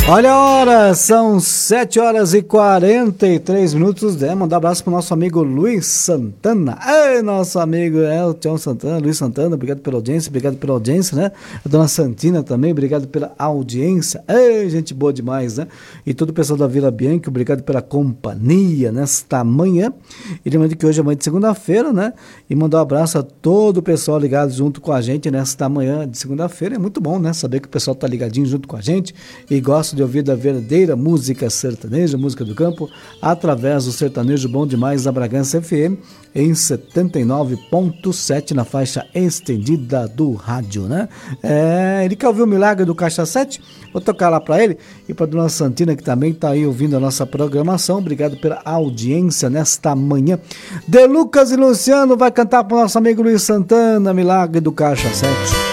Olha a hora, são 7h43, né? Mandar um abraço pro nosso amigo Luiz Santana. Ei, nosso amigo Elton Santana, Luiz Santana, obrigado pela audiência, né? A dona Santina também, obrigado pela audiência. Ei, gente boa demais, né? E todo o pessoal da Vila Bianchi, obrigado pela companhia nesta manhã. E lembrando que hoje é manhã de segunda-feira, né? E mandar um abraço a todo o pessoal ligado junto com a gente nesta manhã de segunda-feira. É muito bom, né? Saber que o pessoal tá ligadinho junto com a gente e gosta de ouvir da verdadeira música sertaneja, música do campo, através do Sertanejo Bom Demais da Bragança FM, em 79.7 na faixa estendida do rádio, né? Ele quer ouvir o Milagre do Caixa 7? Vou tocar lá para ele e para dona Santina, que também está aí ouvindo a nossa programação. Obrigado pela audiência nesta manhã. De Lucas e Luciano vai cantar para o nosso amigo Luiz Santana, Milagre do Caixa 7.